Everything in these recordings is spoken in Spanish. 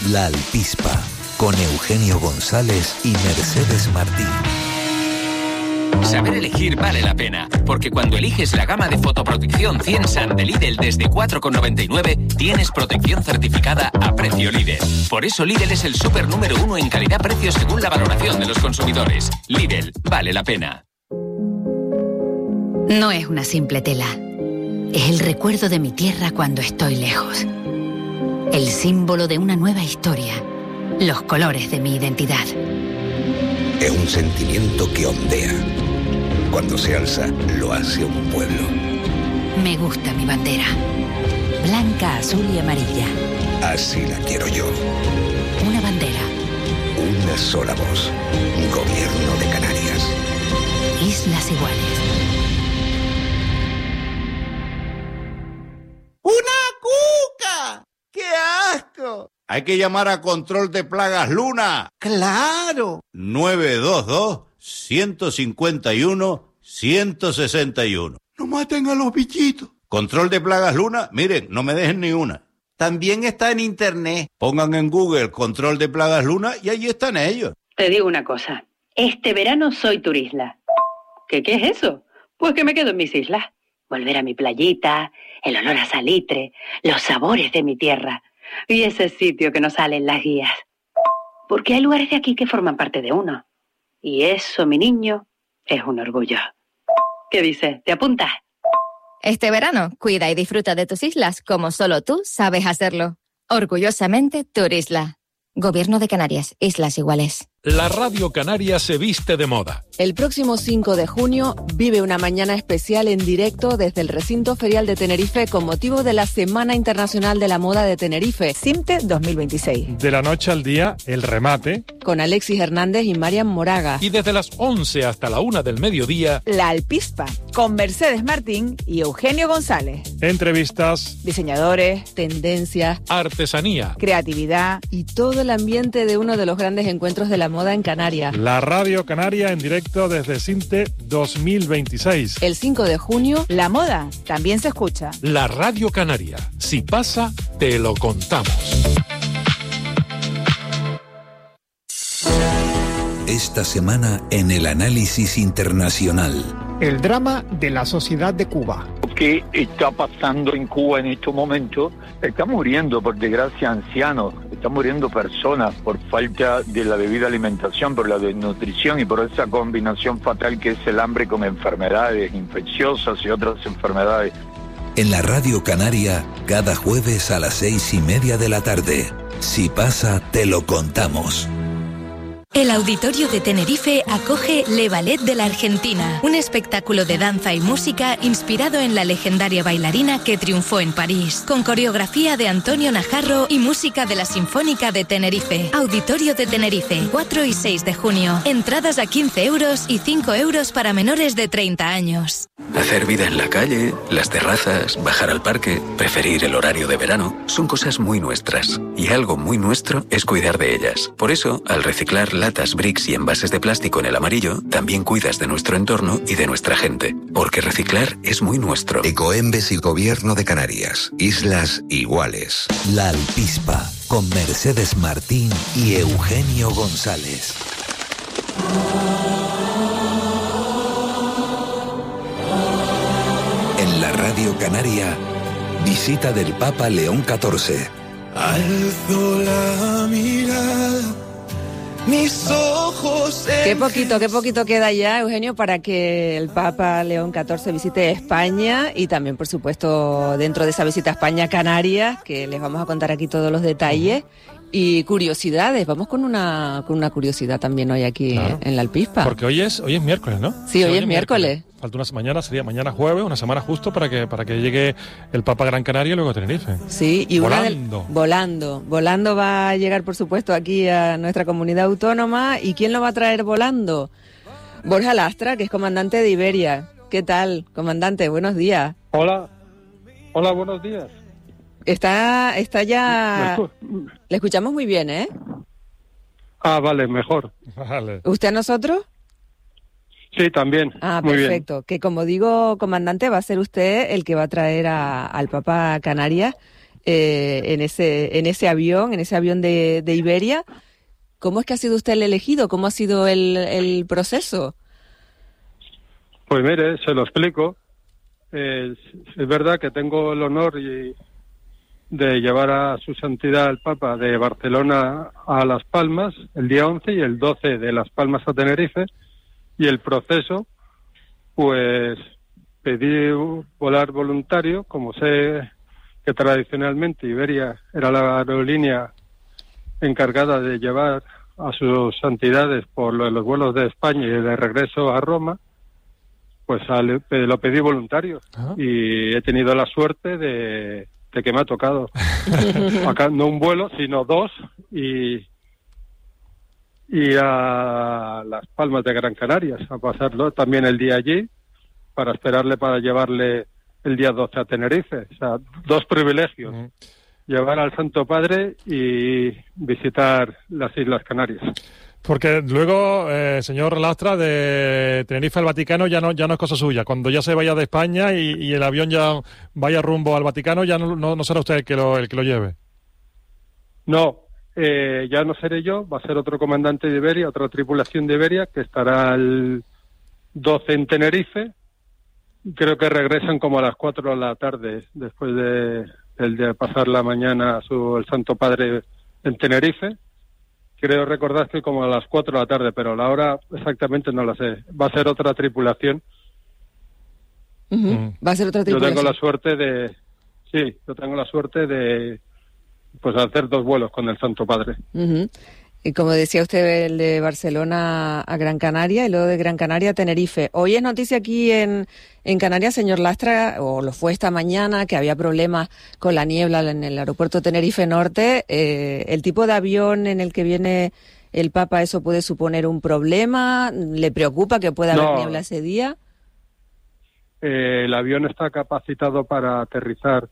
La Alpispa, con Eugenio González y Mercedes Martín. Saber elegir vale la pena, porque cuando eliges la gama de fotoprotección 100 Sun de Lidl desde 4,99, tienes protección certificada a precio Lidl. Por eso Lidl es el súper número 1 en calidad-precio según la valoración de los consumidores. Lidl, vale la pena. No es una simple tela. Es el recuerdo de mi tierra cuando estoy lejos. El símbolo de una nueva historia. Los colores de mi identidad. Es un sentimiento que ondea. Cuando se alza, lo hace un pueblo. Me gusta mi bandera. Blanca, azul y amarilla. Así la quiero yo. Una bandera. Una sola voz. Gobierno de Canarias. Islas Iguales. ¡Una cuca! ¡Qué asco! Hay que llamar a Control de Plagas Luna. ¡Claro! 922-151-161. ¡No maten a los bichitos! Control de Plagas Luna, miren, no me dejen ni una. También está en internet. Pongan en Google Control de Plagas Luna y allí están ellos. Te digo una cosa. Este verano soy turisla. ¿Qué es eso? Pues que me quedo en mis islas. Volver a mi playita, el olor a salitre, los sabores de mi tierra y ese sitio que no sale en las guías. Porque hay lugares de aquí que forman parte de uno. Y eso, mi niño, es un orgullo. ¿Qué dices? ¿Te apuntas? Este verano, cuida y disfruta de tus islas como solo tú sabes hacerlo. Orgullosamente, Turisla. Gobierno de Canarias, Islas Iguales. La Radio Canaria se viste de moda. El próximo 5 de junio vive una mañana especial en directo desde el Recinto Ferial de Tenerife con motivo de la Semana Internacional de la Moda de Tenerife, CIMTE 2026. De la noche al día, el remate. Con Alexis Hernández y Marian Moraga. Y desde las 11 hasta la 1 del mediodía, La Alpispa, con Mercedes Martín y Eugenio González. Entrevistas. Diseñadores, tendencias. Artesanía. Creatividad. Y todo el ambiente de uno de los grandes encuentros de la moda en Canarias. La Radio Canaria en directo desde CIMTE 2026. El 5 de junio, la moda también se escucha. La Radio Canaria. Si pasa, te lo contamos. Esta semana en el Análisis Internacional. El drama de la sociedad de Cuba. ¿Qué está pasando en Cuba en estos momentos? Están muriendo, por desgracia, ancianos, están muriendo personas por falta de la debida alimentación, por la desnutrición y por esa combinación fatal que es el hambre con enfermedades infecciosas y otras enfermedades. En la Radio Canaria, cada jueves a las 6:30 de la tarde. Si pasa, te lo contamos. El Auditorio de Tenerife acoge Le Ballet de la Argentina, un espectáculo de danza y música inspirado en la legendaria bailarina que triunfó en París, con coreografía de Antonio Najarro y música de la Sinfónica de Tenerife. Auditorio de Tenerife, 4 y 6 de junio. Entradas a 15 euros y 5 euros para menores de 30 años. Hacer vida en la calle, las terrazas, bajar al parque, preferir el horario de verano, son cosas muy nuestras. Y algo muy nuestro es cuidar de ellas. Por eso, al reciclar latas, bricks y envases de plástico en el amarillo, también cuidas de nuestro entorno y de nuestra gente. Porque reciclar es muy nuestro. Ecoembes y Gobierno de Canarias. Islas Iguales. La Alpispa, con Mercedes Martín y Eugenio González. En la Radio Canaria, visita del Papa León XIV. Alzo la mirada. Mis ojos. Qué poquito queda ya, Eugenio, para que el Papa León XIV visite España y también, por supuesto, dentro de esa visita a España, Canarias, que les vamos a contar aquí todos los detalles. Y curiosidades, vamos con una curiosidad también hoy aquí, claro, en la Alpispa. Porque hoy es miércoles, ¿no? Sí, hoy es miércoles. Falta una semana, sería mañana jueves, una semana justo para que llegue el Papa Gran Canaria y luego a Tenerife. Sí, y volando va a llegar, por supuesto, aquí a nuestra comunidad autónoma. ¿Y quién lo va a traer volando? Borja Lastra, que es comandante de Iberia. ¿Qué tal, comandante? Buenos días. Hola, buenos días. Está ya... Le escuchamos muy bien, ¿eh? Ah, vale, mejor. Vale. ¿Usted a nosotros? Sí, también. Ah, muy perfecto. Bien. Que como digo, comandante, va a ser usted el que va a traer al Papa a Canarias. en ese avión de Iberia. ¿Cómo es que ha sido usted el elegido? ¿Cómo ha sido el proceso? Pues mire, se lo explico. Es verdad que tengo el honor de llevar a su santidad el Papa de Barcelona a Las Palmas el día 11 y el 12 de Las Palmas a Tenerife, y el proceso, pues pedí volar voluntario, como sé que tradicionalmente Iberia era la aerolínea encargada de llevar a sus santidades por los vuelos de España y de regreso a Roma, pues lo pedí voluntario. Y he tenido la suerte de que me ha tocado acá, no un vuelo, sino 2, y a Las Palmas de Gran Canaria, a pasarlo también el día allí, para esperarle para llevarle el día 12 a Tenerife. O sea, 2 privilegios, llevar al Santo Padre y visitar las Islas Canarias. Porque luego, señor Lastra, de Tenerife al Vaticano ya no es cosa suya. Cuando ya se vaya de España y el avión ya vaya rumbo al Vaticano, ya no será usted el que lo lleve. No, ya no seré yo, va a ser otro comandante de Iberia, otra tripulación de Iberia, que estará el 12 en Tenerife. Creo que regresan como a las 4 de la tarde, después de pasar la mañana el Santo Padre en Tenerife. Creo recordar que como a las 4 de la tarde, pero la hora exactamente no la sé. Va a ser otra tripulación. Va a ser otra tripulación. Yo tengo la suerte de pues hacer 2 vuelos con el Santo Padre. Y como decía usted, el de Barcelona a Gran Canaria y luego de Gran Canaria a Tenerife. Hoy es noticia aquí en Canarias, señor Lastra, o lo fue esta mañana, que había problemas con la niebla en el aeropuerto Tenerife Norte. ¿El tipo de avión en el que viene el Papa, eso puede suponer un problema? ¿Le preocupa que pueda haber niebla ese día? El avión está capacitado para aterrizar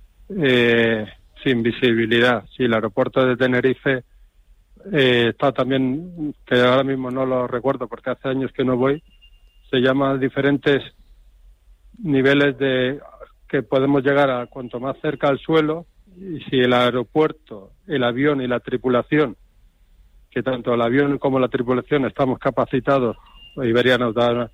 sin visibilidad. Sí, el aeropuerto de Tenerife está también, que ahora mismo no lo recuerdo porque hace años que no voy, se llama diferentes niveles que podemos llegar a cuanto más cerca al suelo, y si el aeropuerto, el avión y la tripulación, que tanto el avión como la tripulación estamos capacitados, Iberia nos da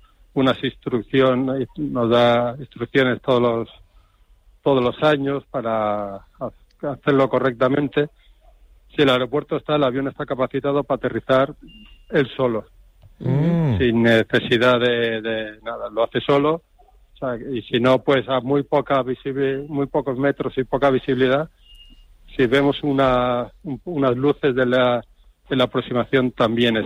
nos da instrucciones todos los años para hacerlo correctamente. Si el aeropuerto el avión está capacitado para aterrizar él solo, sin necesidad de nada, lo hace solo. O sea, y si no, pues a muy pocos metros y poca visibilidad, si vemos unas luces de la aproximación, también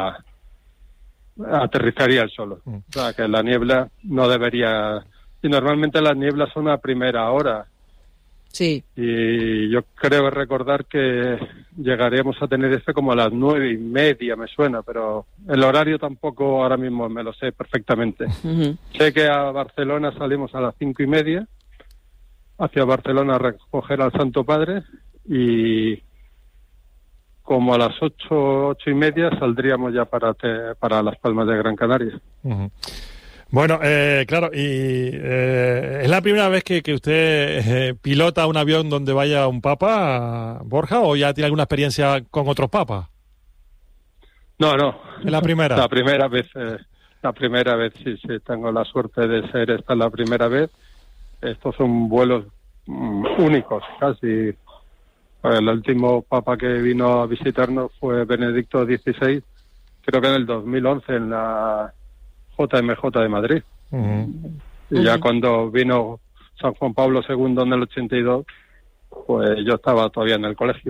aterrizaría él solo. O sea, que la niebla no debería. Y normalmente las nieblas son a primera hora. Sí. Y yo creo recordar que llegaríamos a tener como a las 9:30, me suena, pero el horario tampoco ahora mismo me lo sé perfectamente. Sé que a Barcelona salimos a las 5:30, hacia Barcelona a recoger al Santo Padre, y como a las 8:30 saldríamos ya para Las Palmas de Gran Canaria. Bueno, claro, y ¿es la primera vez que usted pilota un avión donde vaya un papa, Borja, o ya tiene alguna experiencia con otros papas? No. ¿Es la primera? La primera vez, sí, tengo la suerte de ser esta la primera vez. Estos son vuelos únicos, casi. El último papa que vino a visitarnos fue Benedicto XVI, creo que en el 2011, en la JMJ de Madrid. Y ya cuando vino San Juan Pablo II en el 82, pues yo estaba todavía en el colegio.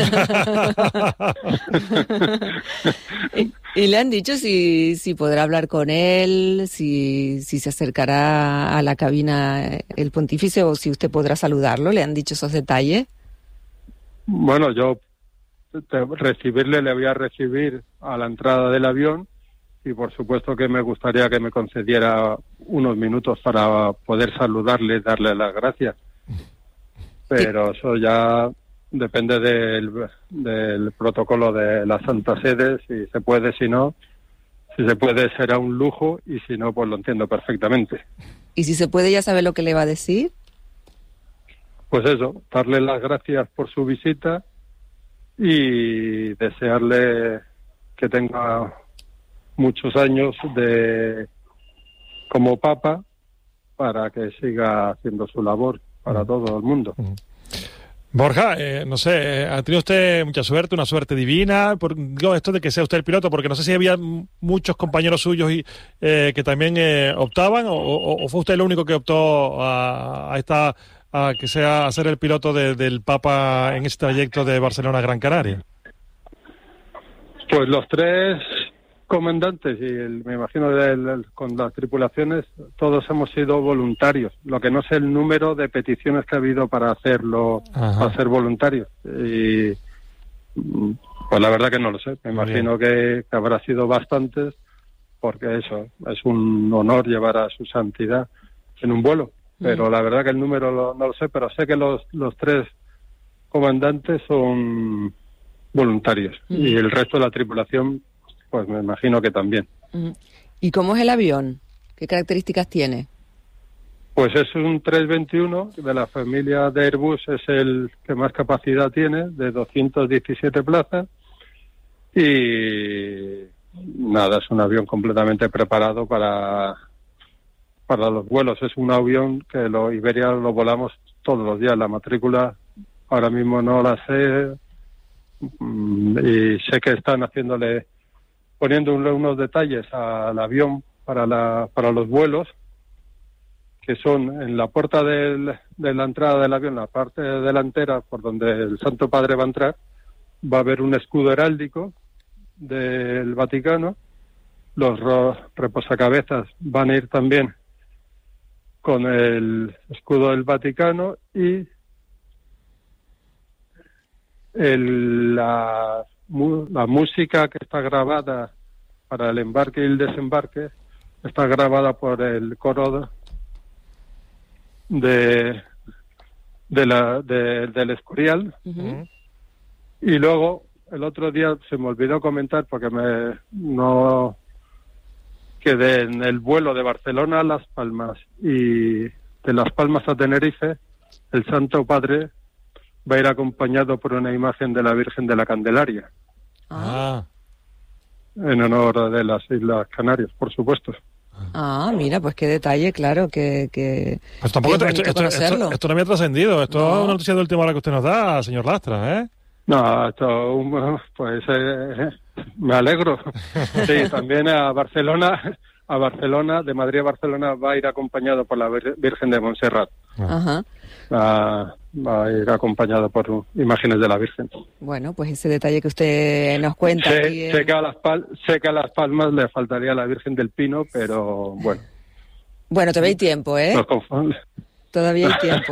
¿Y le han dicho si podrá hablar con él, si se acercará a la cabina el pontífice, o si usted podrá saludarlo? ¿Le han dicho esos detalles? Bueno, yo le voy a recibir a la entrada del avión, y por supuesto que me gustaría que me concediera unos minutos para poder saludarle y darle las gracias. Pero eso ya depende del protocolo de la Santa Sede, si se puede, si no. Si se puede será un lujo, y si no, pues lo entiendo perfectamente. ¿Y si se puede, ya sabe lo que le va a decir? pues eso, darle las gracias por su visita y desearle que tenga muchos años como Papa para que siga haciendo su labor para todo el mundo. Borja, no sé, ¿ha tenido usted mucha suerte, una suerte divina? Digo esto de que sea usted el piloto, porque no sé si había muchos compañeros suyos que también optaban, o fue usted el único que optó a ser el piloto del Papa en este trayecto de Barcelona a Gran Canaria. Pues los tres comandantes y me imagino con las tripulaciones, todos hemos sido voluntarios. Lo que no sé el número de peticiones que ha habido para hacerlo, para ser voluntarios. Y pues la verdad que no lo sé. Me imagino que habrá sido bastantes, porque eso, es un honor llevar a su santidad en un vuelo. Pero la verdad que el número no lo sé, pero sé que los tres comandantes son voluntarios y el resto de la tripulación, pues me imagino que también. ¿Y cómo es el avión? ¿Qué características tiene? Pues es un 321, de la familia de Airbus es el que más capacidad tiene, de 217 plazas, y nada, es un avión completamente preparado para los vuelos. Es un avión que Iberia lo volamos todos los días. La matrícula ahora mismo no la sé, y sé que están poniendo unos detalles al avión para los vuelos, que son en la puerta de la entrada del avión, la parte delantera por donde el Santo Padre va a entrar, va a haber un escudo heráldico del Vaticano. Los reposacabezas van a ir también con el escudo del Vaticano, y la música que está grabada para el embarque y el desembarque está grabada por el coro del Escorial. Y luego el otro día se me olvidó comentar, porque que en el vuelo de Barcelona a Las Palmas y de Las Palmas a Tenerife, el Santo Padre va a ir acompañado por una imagen de la Virgen de la Candelaria. En honor de las Islas Canarias, por supuesto. Mira, pues qué detalle, claro, que pues tampoco conocerlo. Esto no había trascendido. Esto es una noticia de última hora que usted nos da, señor Lastra, ¿eh? No, pues me alegro. Sí, también a Barcelona, de Madrid a Barcelona, va a ir acompañado por la Virgen de Montserrat. Va a ir acompañado por imágenes de la Virgen. Bueno, pues ese detalle que usted nos cuenta. Sé que a Las Palmas le faltaría la Virgen del Pino, pero bueno. Bueno, todavía hay tiempo, ¿eh? Todavía hay tiempo.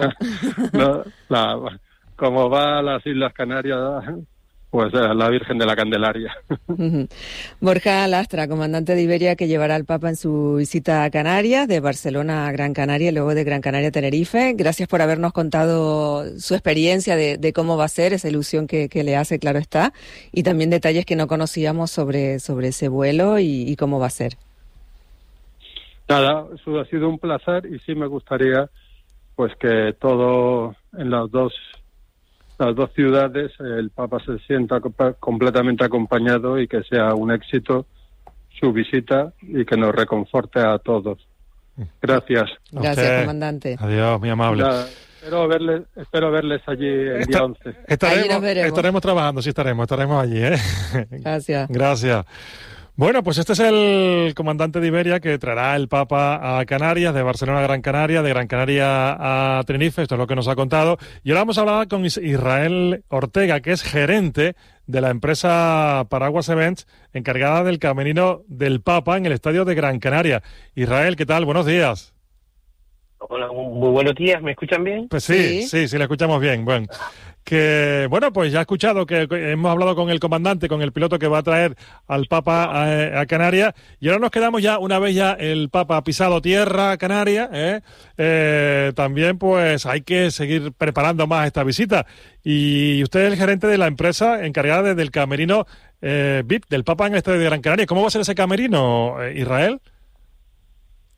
Como va a las Islas Canarias, pues la Virgen de la Candelaria. Borja Lastra, comandante de Iberia, que llevará al Papa en su visita a Canarias, de Barcelona a Gran Canaria y luego de Gran Canaria a Tenerife. Gracias por habernos contado su experiencia de cómo va a ser, esa ilusión que le hace, claro está, y también detalles que no conocíamos sobre ese vuelo y cómo va a ser. Nada, eso ha sido un placer, y sí me gustaría pues que todo en las dos ciudades el Papa se sienta completamente acompañado y que sea un éxito su visita y que nos reconforte a todos. Gracias. Gracias, comandante. Adiós, muy amable. Espero verles allí el día 11. Estaremos trabajando, sí estaremos allí, ¿eh? Gracias. Gracias. Bueno, pues este es el comandante de Iberia que traerá el Papa a Canarias, de Barcelona a Gran Canaria, de Gran Canaria a Tenerife, esto es lo que nos ha contado. Y ahora vamos a hablar con Israel Ortega, que es gerente de la empresa Paraguas Events, encargada del camerino del Papa en el estadio de Gran Canaria. Israel, ¿qué tal? Buenos días. Hola, muy buenos días, ¿me escuchan bien? Pues sí, le escuchamos bien. Bueno, pues ya he escuchado que hemos hablado con el comandante, con el piloto que va a traer al Papa a Canarias, y ahora nos quedamos ya, una vez ya el Papa ha pisado tierra Canaria, también pues hay que seguir preparando más esta visita. Y usted es el gerente de la empresa encargada del camerino VIP del Papa en el estadio de Gran Canaria. ¿Cómo va a ser ese camerino, Israel?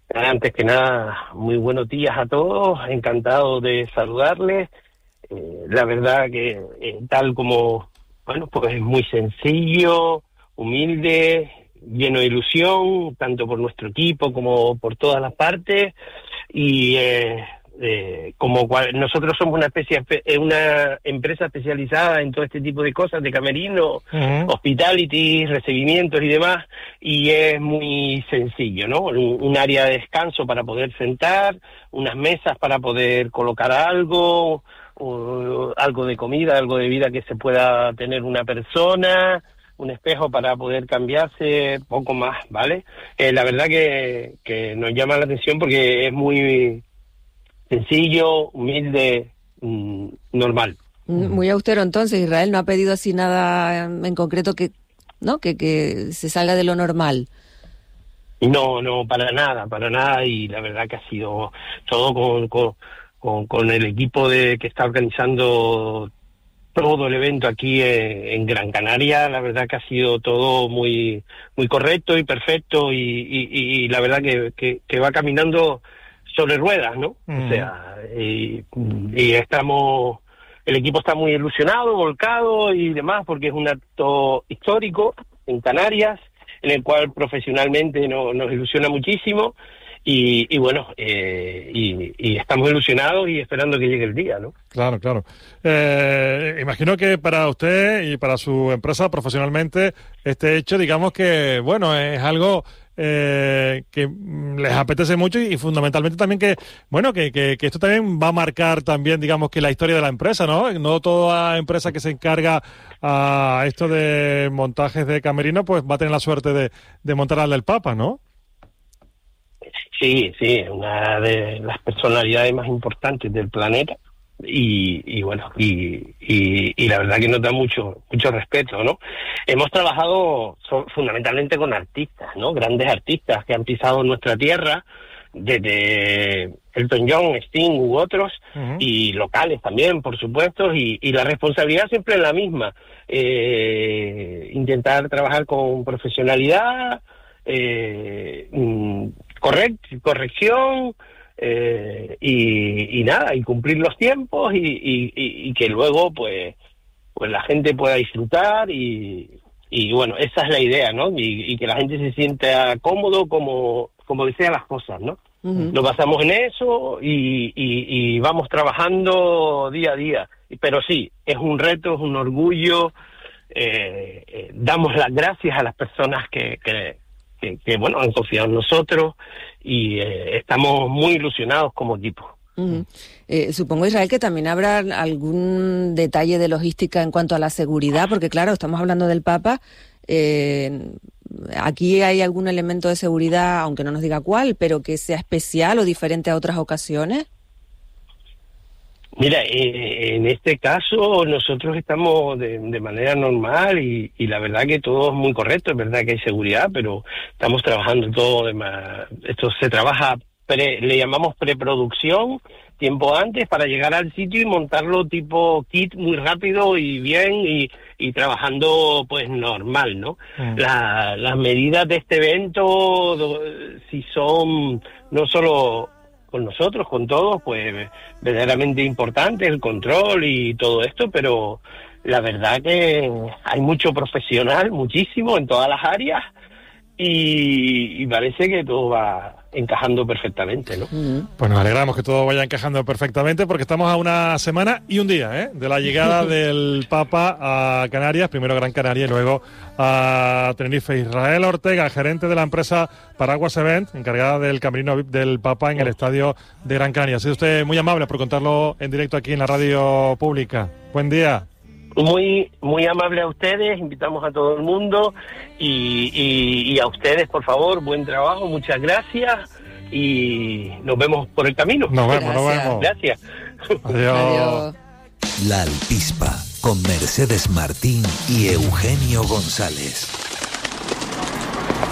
Antes que nada, muy buenos días a todos, encantado de saludarles. La verdad que tal como, bueno, pues es muy sencillo, humilde, lleno de ilusión, tanto por nuestro equipo como por todas las partes, y nosotros somos una empresa especializada en todo este tipo de cosas, de camerino, hospitality, recibimientos y demás, y es muy sencillo, ¿no? Un área de descanso para poder sentar, unas mesas para poder colocar algo, o algo de comida, algo de bebida que se pueda tener una persona, un espejo para poder cambiarse, poco más, ¿vale? La verdad que nos llama la atención porque es muy sencillo, humilde, normal. Muy austero entonces. Israel no ha pedido así nada en concreto que se salga de lo normal. No, para nada, y la verdad que ha sido todo con el equipo que está organizando todo el evento aquí en Gran Canaria. La verdad que ha sido todo muy muy correcto y perfecto, y la verdad que va caminando sobre ruedas, ¿no? O sea, y el equipo está muy ilusionado, volcado y demás, porque es un acto histórico en Canarias, en el cual profesionalmente nos ilusiona muchísimo, y bueno, y estamos ilusionados y esperando que llegue el día, ¿no? Claro. Imagino que para usted y para su empresa profesionalmente este hecho, digamos que, bueno, es algo que les apetece mucho, y fundamentalmente también que esto también va a marcar también, digamos, que la historia de la empresa, ¿no? No toda empresa que se encarga a esto de montajes de camerino pues va a tener la suerte de montar al del Papa, ¿no? Sí, una de las personalidades más importantes del planeta, y bueno, y la verdad que nos da mucho respeto, ¿no? Hemos trabajado fundamentalmente con artistas, ¿no? Grandes artistas que han pisado nuestra tierra, desde Elton John, Sting u otros, y locales también, por supuesto, y la responsabilidad siempre es la misma, intentar trabajar con profesionalidad, corrección, y nada, y cumplir los tiempos, y que luego pues la gente pueda disfrutar, y bueno, esa es la idea, ¿no? Y que la gente se sienta cómodo como desea las cosas, ¿no? Lo basamos en eso, y vamos trabajando día a día, pero sí, es un reto, es un orgullo. Damos las gracias a las personas que bueno, han confiado en nosotros, y estamos muy ilusionados como equipo. Supongo, Israel, que también habrá algún detalle de logística en cuanto a la seguridad, porque claro, estamos hablando del Papa. Aquí hay algún elemento de seguridad, aunque no nos diga cuál, pero que sea especial o diferente a otras ocasiones. Mira, en este caso nosotros estamos de manera normal, y la verdad que todo es muy correcto. Es verdad que hay seguridad, pero estamos trabajando todo esto se trabaja, le llamamos preproducción, tiempo antes, para llegar al sitio y montarlo tipo kit muy rápido y bien, y trabajando pues normal, ¿no? Las medidas de este evento, si son no solo con nosotros, con todos, pues verdaderamente importante el control y todo esto, pero la verdad que hay mucho profesional, muchísimo en todas las áreas, y parece que todo va encajando perfectamente, ¿no? Pues nos alegramos que todo vaya encajando perfectamente, porque estamos a una semana y un día de la llegada del Papa a Canarias, primero a Gran Canaria y luego a Tenerife. Israel Ortega, gerente de la empresa Paraguas Event, encargada del camerino VIP del Papa en el estadio de Gran Canaria. Ha sido usted muy amable por contarlo en directo aquí en la radio pública. Buen día. Muy muy amable a ustedes, invitamos a todo el mundo, y a ustedes, por favor, buen trabajo, muchas gracias, y nos vemos por el camino. Nos vemos. Gracias. Adiós. La Alpispa, con Mercedes Martín y Eugenio González.